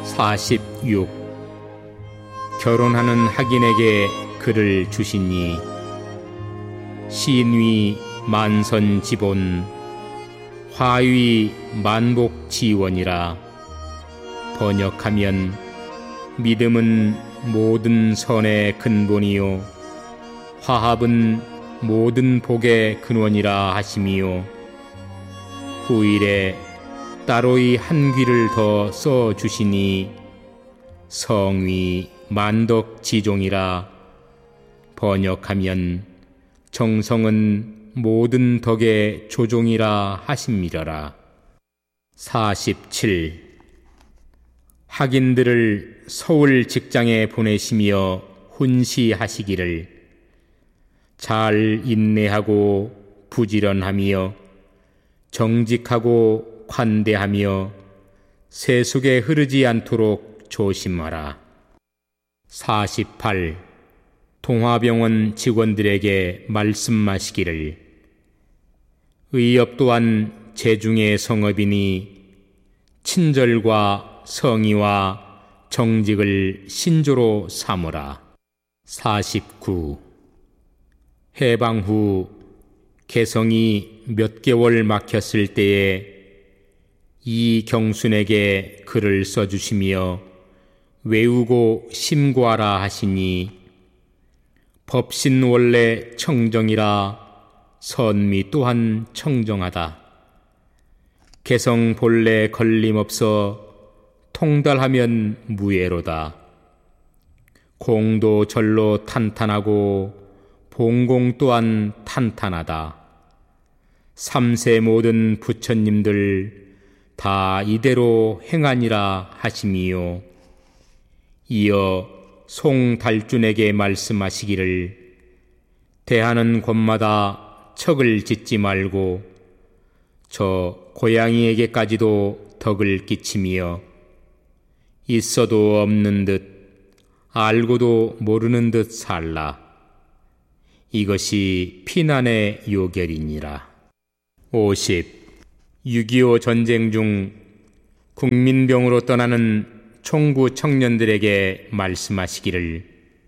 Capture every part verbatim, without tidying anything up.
사십육. 결혼하는 학인에게 글을 주시니 신위 만선지본 화위 만복지원이라. 번역하면 믿음은 모든 선의 근본이요 화합은 모든 복의 근원이라 하심이요. 후일에 따로이 한 귀를 더 써주시니 성위 만덕지종이라. 번역하면 정성은 모든 덕의 조종이라 하심이러라. 사십칠. 학인들을 서울 직장에 보내시며 훈시하시기를 잘 인내하고 부지런하며 정직하고 관대하며 세속에 흐르지 않도록 조심하라. 사십팔. 동화병원 직원들에게 말씀하시기를 의업 또한 재중의 성업이니 친절과 성의와 정직을 신조로 삼으라. 사십구. 해방 후 개성이 몇 개월 막혔을 때에 이 경순에게 글을 써주시며 외우고 심고하라 하시니 법신 원래 청정이라 선미 또한 청정하다. 개성 본래 걸림없어 통달하면 무예로다. 공도 절로 탄탄하고 봉공 또한 탄탄하다. 삼세 모든 부처님들 다 이대로 행하니라 하심이요. 이어 송달준에게 말씀하시기를 대하는 곳마다 척을 짓지 말고 저 고양이에게까지도 덕을 끼치며 있어도 없는 듯 알고도 모르는 듯 살라. 이것이 피난의 요결이니라. 오십. 육이오 전쟁 중 국민병으로 떠나는 총부 청년들에게 말씀하시기를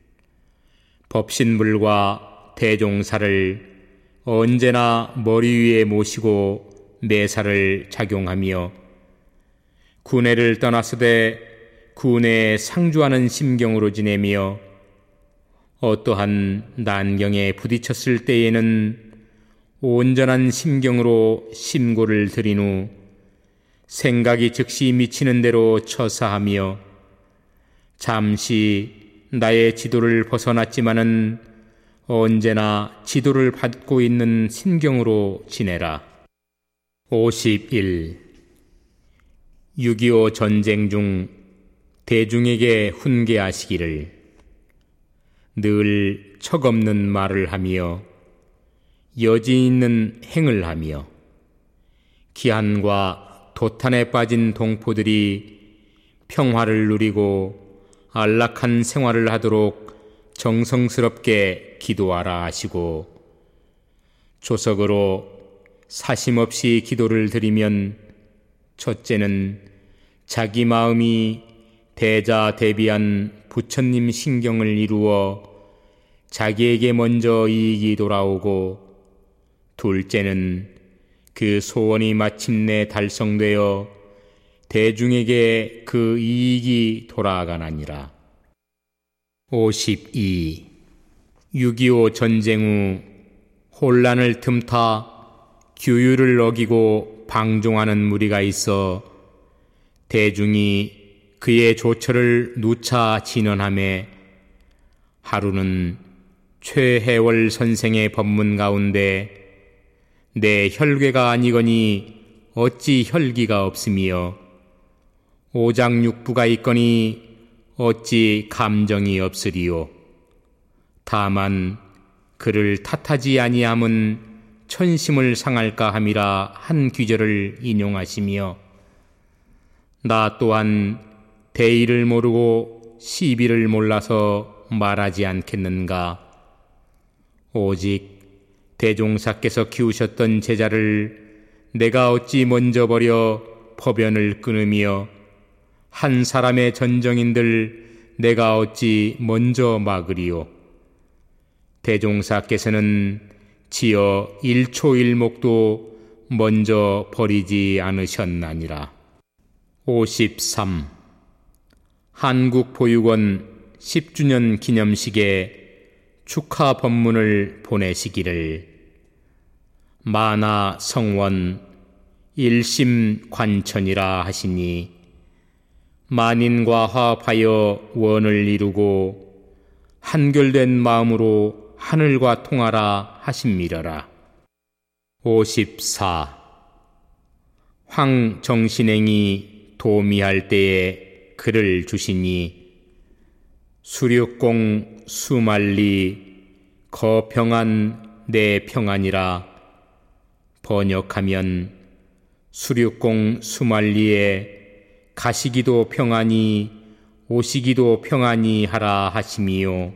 법신불과 대종사를 언제나 머리 위에 모시고 매사를 작용하며 군회를 떠났으되 군회에 상주하는 심경으로 지내며 어떠한 난경에 부딪혔을 때에는 온전한 심경으로 심고를 드린 후 생각이 즉시 미치는 대로 처사하며 잠시 나의 지도를 벗어났지만은 언제나 지도를 받고 있는 심경으로 지내라. 오십일. 육이오 전쟁 중 대중에게 훈계하시기를 늘 척없는 말을 하며 여지 있는 행을 하며 기한과 도탄에 빠진 동포들이 평화를 누리고 안락한 생활을 하도록 정성스럽게 기도하라 하시고 조석으로 사심없이 기도를 드리면 첫째는 자기 마음이 대자대비한 부처님 신경을 이루어 자기에게 먼저 이익이 돌아오고 둘째는 그 소원이 마침내 달성되어 대중에게 그 이익이 돌아가나니라. 오십이. 육이오 전쟁 후 혼란을 틈타 규율을 어기고 방종하는 무리가 있어 대중이 그의 조처를 누차 진언하매 하루는 최해월 선생의 법문 가운데 내 혈괴가 아니거니 어찌 혈기가 없으며 오장육부가 있거니 어찌 감정이 없으리요. 다만 그를 탓하지 아니함은 천심을 상할까 함이라 한 귀절을 인용하시며 나 또한 대의를 모르고 시비를 몰라서 말하지 않겠는가. 오직 대종사께서 키우셨던 제자를 내가 어찌 먼저 버려 법연을 끊으며 한 사람의 전정인들 내가 어찌 먼저 막으리요. 대종사께서는 지어 일초일목도 먼저 버리지 않으셨나니라. 오십삼. 한국보육원 십 주년 기념식에 축하 법문을 보내시기를 만하 성원 일심관천이라 하시니 만인과 화합하여 원을 이루고 한결된 마음으로 하늘과 통하라 하심이러라. 오십사. 황정신행이 도미할 때에 글을 주시니 수륙공 수만리 거평안 내 평안이라. 번역하면 수륙공 수만리에 가시기도 평안히 오시기도 평안히 하라 하심이요.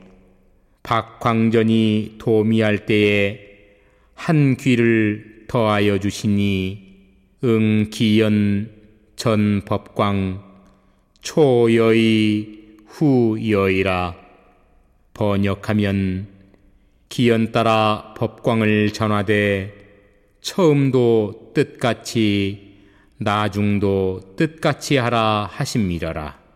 박광전이 도미할 때에 한 귀를 더하여 주시니 응기연 전법광 초여의 후여의라. 번역하면 기연 따라 법광을 전하되 처음도 뜻같이 나중도 뜻같이 하라 하심이러라.